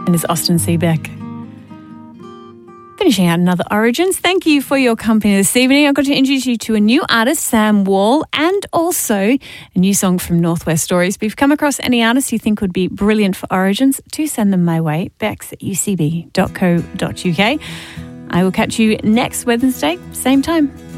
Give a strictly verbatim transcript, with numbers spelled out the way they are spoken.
and is Austin Seebeck. Finishing out another Origins. Thank you for your company this evening. I've got to introduce you to a new artist, Sam Wall, and also a new song from Northwest Stories. If you've come across any artists you think would be brilliant for Origins, do send them my way, bex at u c b dot co dot u k. I will catch you next Wednesday, same time.